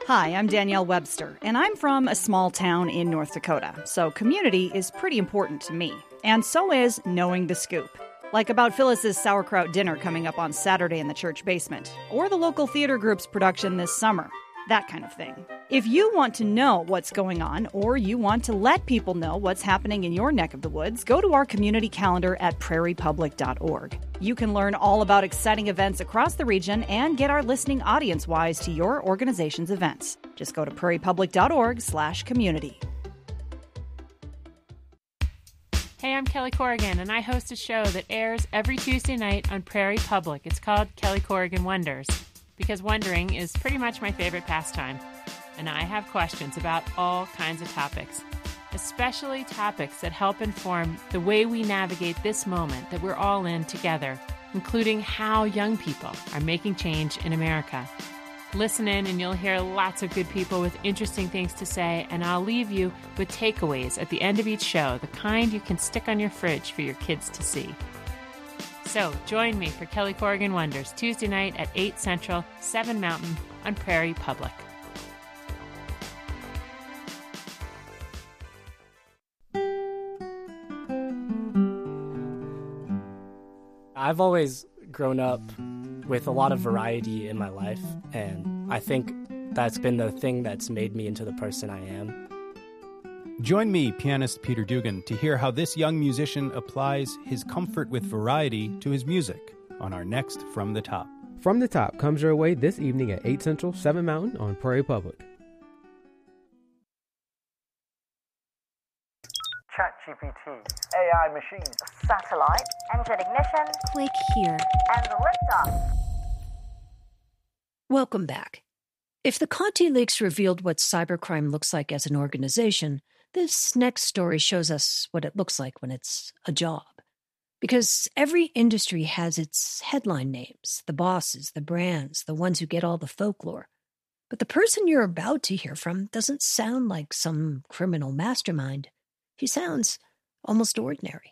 Hi, I'm Danielle Webster, and I'm from a small town in North Dakota, so community is pretty important to me. And so is knowing the scoop. Like about Phyllis's sauerkraut dinner coming up on Saturday in the church basement, or the local theater group's production this summer. That kind of thing. If you want to know what's going on, or you want to let people know what's happening in your neck of the woods, go to our community calendar at prairiepublic.org. You can learn all about exciting events across the region and get our listening audience-wise to your organization's events. Just go to prairiepublic.org/community. Hey, I'm Kelly Corrigan, and I host a show that airs every Tuesday night on Prairie Public. It's called Kelly Corrigan Wonders, because wondering is pretty much my favorite pastime. And I have questions about all kinds of topics, especially topics that help inform the way we navigate this moment that we're all in together, including how young people are making change in America. Listen in and you'll hear lots of good people with interesting things to say, and I'll leave you with takeaways at the end of each show, the kind you can stick on your fridge for your kids to see. So join me for Kelly Corrigan Wonders, Tuesday night at 8 Central, 7 Mountain on Prairie Public. I've always grown up with a lot of variety in my life, and I think that's been the thing that's made me into the person I am. Join me, pianist Peter Dugan, to hear how this young musician applies his comfort with variety to his music on our next From the Top. From the Top comes your way this evening at 8 Central, 7 Mountain on Prairie Public. ChatGPT, AI machines, satellite, engine ignition, click here, and liftoff. Welcome back. If the Conti leaks revealed what cybercrime looks like as an organization, this next story shows us what it looks like when it's a job. Because every industry has its headline names, the bosses, the brands, the ones who get all the folklore. But the person you're about to hear from doesn't sound like some criminal mastermind. He sounds almost ordinary.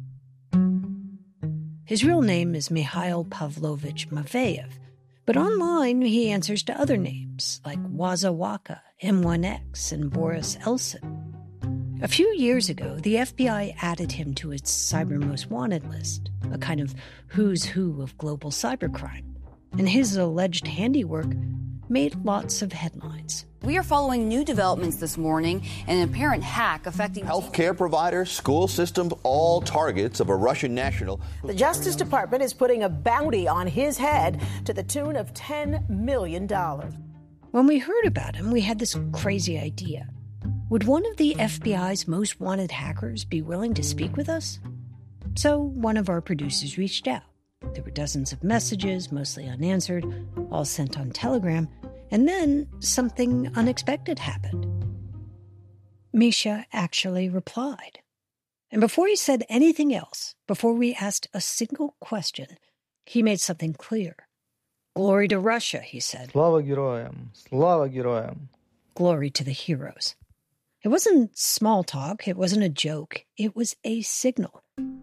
His real name is Mikhail Pavlovich Maveyev, but online he answers to other names like Waza Waka, M1X, and Boris Elson. A few years ago, the FBI added him to its Cyber Most Wanted list, a kind of who's who of global cybercrime, and his alleged handiwork made lots of headlines. We are following new developments this morning, an apparent hack affecting healthcare providers, school systems, all targets of a Russian national. The Justice Department is putting a bounty on his head to the tune of $10 million. When we heard about him, we had this crazy idea. Would one of the FBI's most wanted hackers be willing to speak with us? So one of our producers reached out. There were dozens of messages, mostly unanswered, all sent on Telegram, and then something unexpected happened. Misha actually replied. And before he said anything else, before we asked a single question, he made something clear. Glory to Russia, he said. Slava Geroyam, Slava Geroyam. Glory to the heroes. It wasn't small talk, it wasn't a joke, it was a signal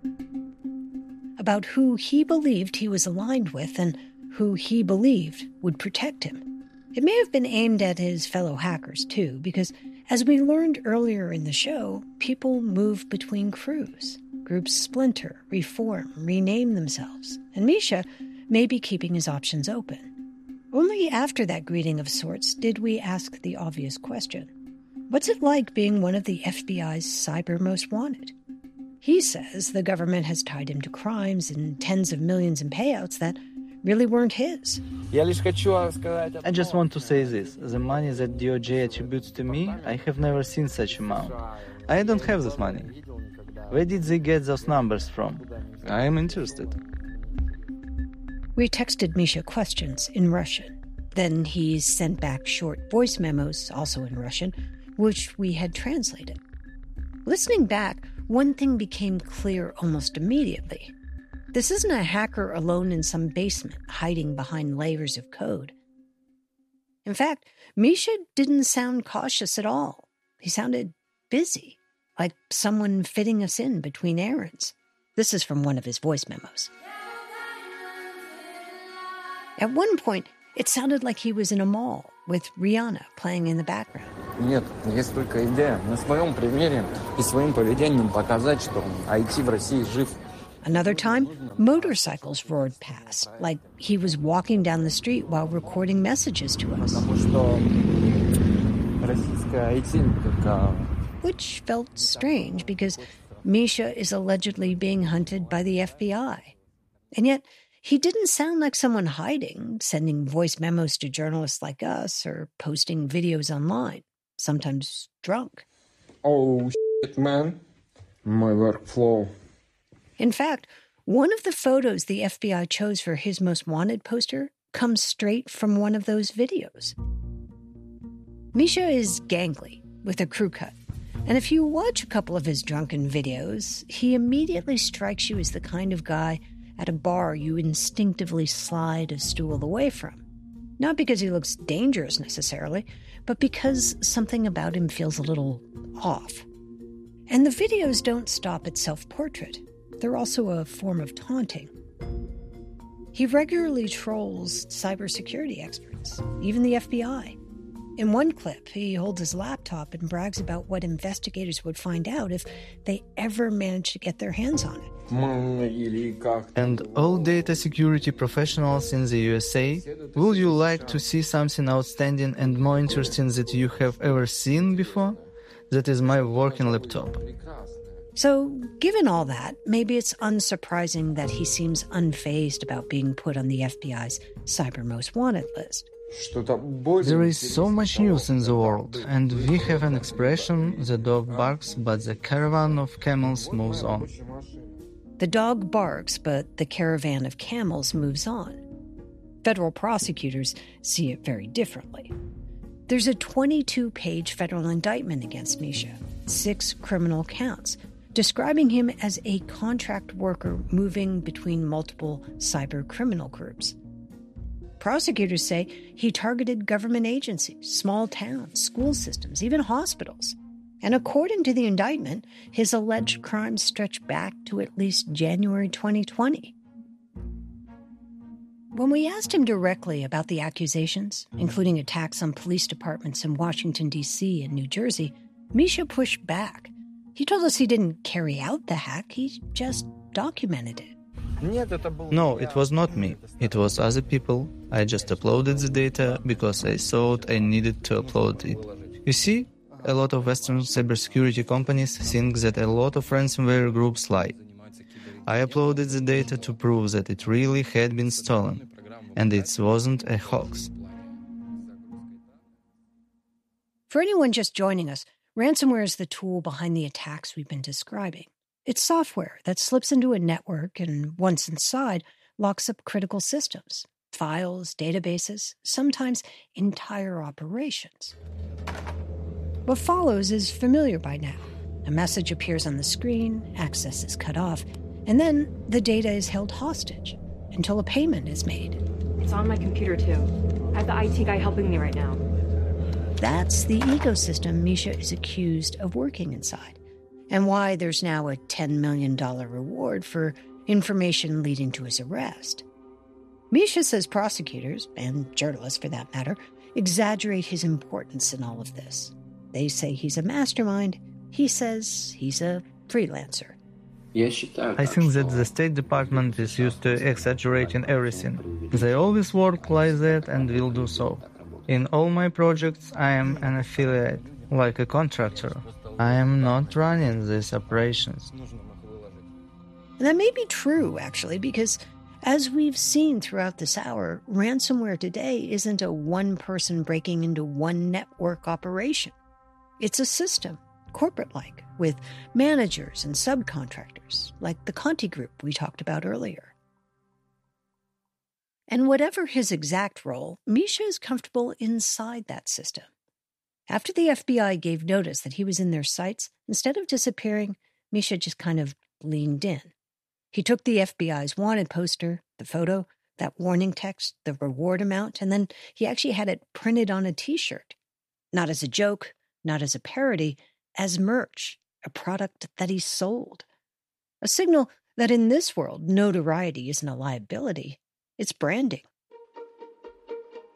about who he believed he was aligned with and who he believed would protect him. It may have been aimed at his fellow hackers, too, because as we learned earlier in the show, people move between crews. Groups splinter, reform, rename themselves, and Misha may be keeping his options open. Only after that greeting of sorts did we ask the obvious question. What's it like being one of the FBI's Cyber Most Wanted? He says the government has tied him to crimes and tens of millions in payouts that really weren't his. I just want to say this. The money that DOJ attributes to me, I have never seen such amount. I don't have this money. Where did they get those numbers from? I am interested. We texted Misha questions in Russian. Then he sent back short voice memos, also in Russian, which we had translated. Listening back, one thing became clear almost immediately. This isn't a hacker alone in some basement, hiding behind layers of code. In fact, Misha didn't sound cautious at all. He sounded busy, like someone fitting us in between errands. This is from one of his voice memos. At one point, It sounded like he was in a mall with Rihanna playing in the background. Нет, есть только идея на своем примере и своим поведением показать, что IT в России жив. Another time, motorcycles roared past, like he was walking down the street while recording messages to us. Which felt strange because Misha is allegedly being hunted by the FBI. And yet, he didn't sound like someone hiding, sending voice memos to journalists like us or posting videos online, sometimes drunk. Oh, shit, man. My workflow. In fact, one of the photos the FBI chose for his most wanted poster comes straight from one of those videos. Misha is gangly, with a crew cut. And if you watch a couple of his drunken videos, he immediately strikes you as the kind of guy at a bar you instinctively slide a stool away from. Not because he looks dangerous necessarily, but because something about him feels a little off. And the videos don't stop at self-portrait. They're also a form of taunting. He regularly trolls cybersecurity experts, even the FBI. In one clip, he holds his laptop and brags about what investigators would find out if they ever managed to get their hands on it. And all data security professionals in the USA, would you like to see something outstanding and more interesting that you have ever seen before? That is my working laptop. So, given all that, maybe it's unsurprising that he seems unfazed about being put on the FBI's Cyber Most Wanted list. There is so much news in the world, and we have an expression, the dog barks, but the caravan of camels moves on. The dog barks, but the caravan of camels moves on. Federal prosecutors see it very differently. There's a 22-page federal indictment against Misha, 6 criminal counts, describing him as a contract worker moving between multiple cyber criminal groups. Prosecutors say he targeted government agencies, small towns, school systems, even hospitals. And according to the indictment, his alleged crimes stretch back to at least January 2020. When we asked him directly about the accusations, including attacks on police departments in Washington, D.C. and New Jersey, Misha pushed back. He told us he didn't carry out the hack, he just documented it. No, it was not me. It was other people. I just uploaded the data because I thought I needed to upload it. You see, a lot of Western cybersecurity companies think that a lot of ransomware groups lie. I uploaded the data to prove that it really had been stolen, and it wasn't a hoax. For anyone just joining us, ransomware is the tool behind the attacks we've been describing. It's software that slips into a network and, once inside, locks up critical systems, files, databases, sometimes entire operations. What follows is familiar by now. A message appears on the screen, access is cut off, and then the data is held hostage until a payment is made. It's on my computer, too. I have the IT guy helping me right now. That's the ecosystem Misha is accused of working inside, and why there's now a $10 million reward for information leading to his arrest. Misha says prosecutors, and journalists for that matter, exaggerate his importance in all of this. They say he's a mastermind. He says he's a freelancer. I think that the State Department is used to exaggerating everything. They always work like that and will do so. In all my projects, I am an affiliate, like a contractor. I am not running these operations. And that may be true, actually, because as we've seen throughout this hour, ransomware today isn't a one-person breaking into one network operation. It's a system, corporate-like, with managers and subcontractors, like the Conti Group we talked about earlier. And whatever his exact role, Misha is comfortable inside that system. After the FBI gave notice that he was in their sights, instead of disappearing, Misha just kind of leaned in. He took the FBI's wanted poster, the photo, that warning text, the reward amount, and then he actually had it printed on a T-shirt. Not as a joke, not as a parody, as merch, a product that he sold. A signal that in this world, notoriety isn't a liability, it's branding.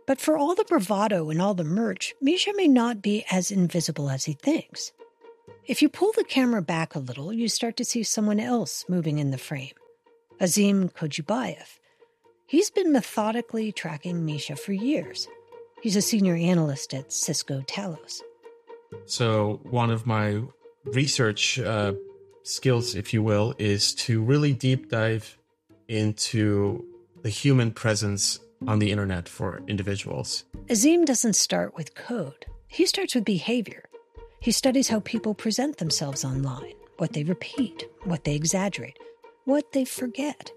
But for all the bravado and all the merch, Misha may not be as invisible as he thinks. If you pull the camera back a little, you start to see someone else moving in the frame. Azim Kojubayev. He's been methodically tracking Misha for years. He's a senior analyst at Cisco Talos. So one of my research skills, if you will, is to really deep dive into the human presence on the internet for individuals. Azim doesn't start with code. He starts with behavior. He studies how people present themselves online, what they repeat, what they exaggerate, what they forget.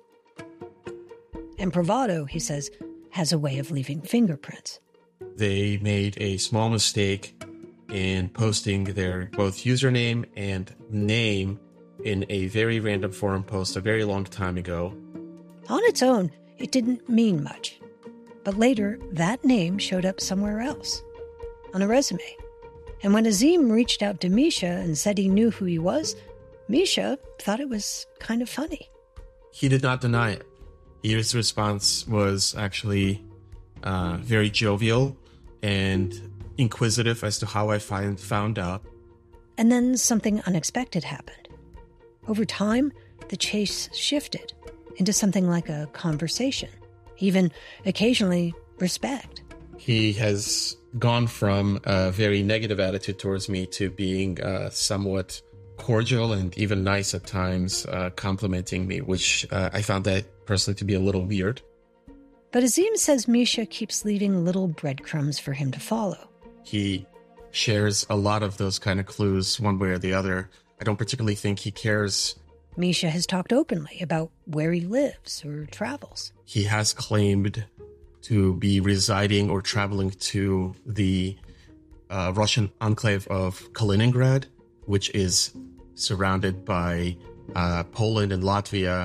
And bravado, he says, has a way of leaving fingerprints. They made a small mistake in posting their both username and name in a very random forum post a very long time ago. On its own, it didn't mean much. But later, that name showed up somewhere else, on a resume. And when Azim reached out to Misha and said he knew who he was, Misha thought it was kind of funny. He did not deny it. His response was actually very jovial and inquisitive as to how I found out. And then something unexpected happened. Over time, the chase shifted into something like a conversation, even occasionally respect. He has gone from a very negative attitude towards me to being somewhat cordial and even nice at times, complimenting me, which I found that personally to be a little weird. But Azim says Misha keeps leaving little breadcrumbs for him to follow. He shares a lot of those kind of clues one way or the other. I don't particularly think he cares. Misha has talked openly about where he lives or travels. He has claimed to be residing or traveling to the Russian enclave of Kaliningrad, which is surrounded by Poland and Latvia.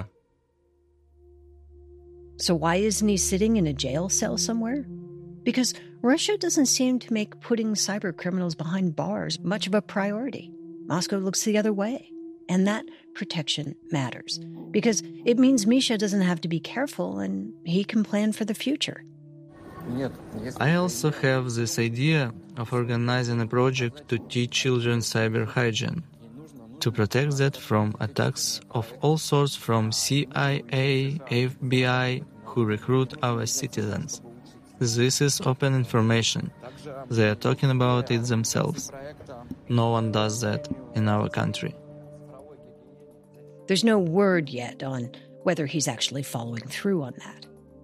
So why isn't he sitting in a jail cell somewhere? Because Russia doesn't seem to make putting cyber criminals behind bars much of a priority. Moscow looks the other way. And that protection matters, because it means Misha doesn't have to be careful and he can plan for the future. I also have this idea of organizing a project to teach children cyber hygiene, to protect them from attacks of all sorts from CIA, FBI, who recruit our citizens. This is open information. They are talking about it themselves. No one does that in our country. There's no word yet on whether he's actually following through on that.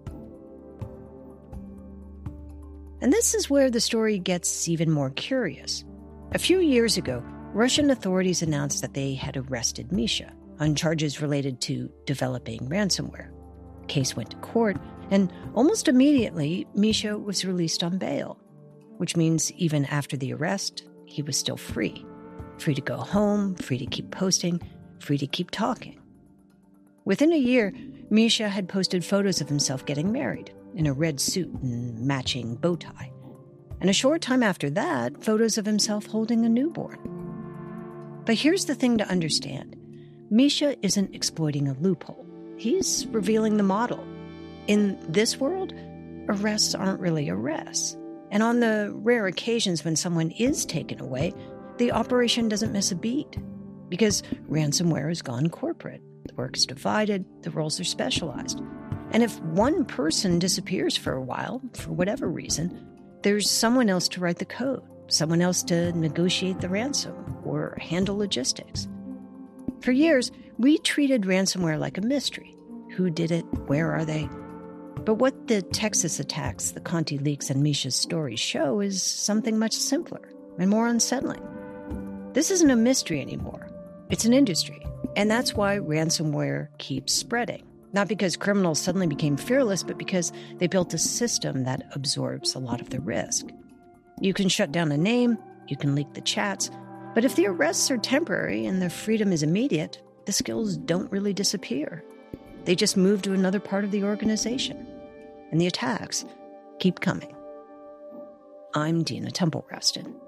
And this is where the story gets even more curious. A few years ago, Russian authorities announced that they had arrested Misha on charges related to developing ransomware. The case went to court, and almost immediately, Misha was released on bail, which means even after the arrest, he was still free. Free to go home, free to keep posting, free to keep talking. Within a year, Misha had posted photos of himself getting married in a red suit and matching bow tie. And a short time after that, photos of himself holding a newborn. But here's the thing to understand. Misha isn't exploiting a loophole. He's revealing the model. In this world, arrests aren't really arrests. And on the rare occasions when someone is taken away, the operation doesn't miss a beat. Because ransomware has gone corporate. The work's divided, the roles are specialized. And if one person disappears for a while, for whatever reason, there's someone else to write the code, someone else to negotiate the ransom or handle logistics. For years, we treated ransomware like a mystery. Who did it? Where are they? But what the Texas attacks, the Conti leaks, and Misha's stories show is something much simpler and more unsettling. This isn't a mystery anymore. It's an industry. And that's why ransomware keeps spreading. Not because criminals suddenly became fearless, but because they built a system that absorbs a lot of the risk. You can shut down a name, you can leak the chats, but if the arrests are temporary and the freedom is immediate, the skills don't really disappear. They just move to another part of the organization. And the attacks keep coming. I'm Dina Temple-Raston.